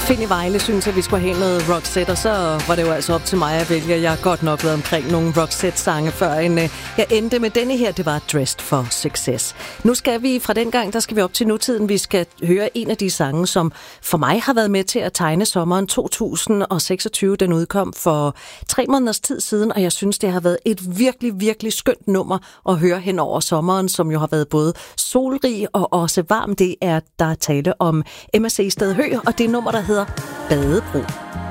Finn i Vejle synes, at vi skulle have noget Roxette, og så var det jo altså op til mig at vælge. Jeg har godt nok været omkring nogle Roxette-sange før, end jeg endte med denne her. Det var Dressed for Success. Nu skal vi fra den gang, der skal vi op til nutiden. Vi skal høre en af de sange, som for mig har været med til at tegne sommeren 2026. Den udkom for 3 måneders tid siden, og jeg synes, det har været et virkelig, virkelig skønt nummer at høre hen over sommeren, som jo har været både solrig og også varm. Det er der tale om Emma C. Stadhø, og det nummer, der hedder Badebro.